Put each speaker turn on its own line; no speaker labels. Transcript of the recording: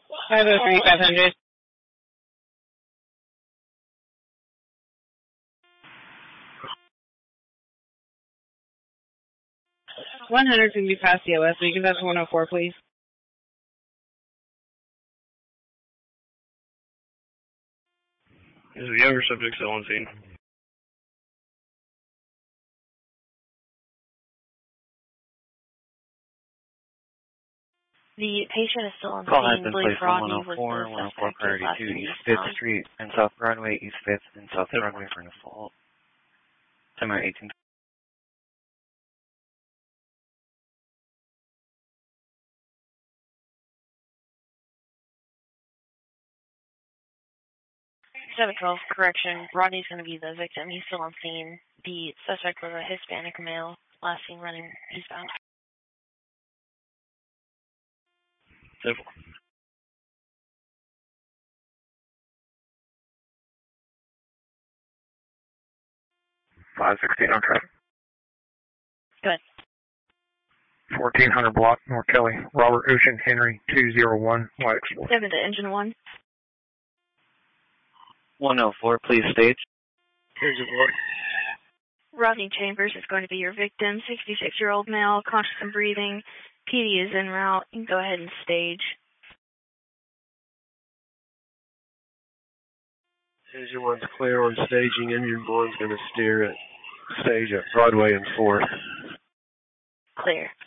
503, 500. 100 can be past the OS, so you can pass 104, please.
Is the younger subject still on scene?
The patient is still on
Call
scene.
has been
Believe
placed on
Rodney was
104,
the
104
suspect
priority
last
2,
seen
East 5th
eastbound.
Street and South Broadway, East 5th and South Broadway for an assault. Time out 18.
Seven 12, correction. Rodney's going to be the victim. He's still on scene. The suspect was a Hispanic male, last seen running eastbound.
Simple.
516 on traffic.
Good.
1400 block, North Kelly. Robert Ocean Henry 201, White Explorer.
7 to engine 1.
104, please stage.
Here's your boy.
Rodney Chambers is going to be your victim. 66-year-old male, conscious and breathing. PD is en route. You can go ahead and stage.
Engine 1's clear on staging. Engine 1's going to steer at stage at Broadway and 4th.
Clear.